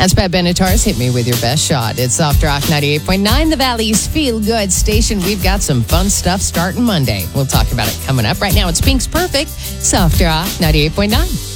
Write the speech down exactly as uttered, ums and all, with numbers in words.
That's Pat Benatar's Hit Me With Your Best Shot. It's Soft Rock ninety-eight point nine, the Valley's Feel Good station. We've got some fun stuff starting Monday. We'll talk about it coming up. Right now, it's Pink's Perfect, Soft Rock ninety-eight point nine.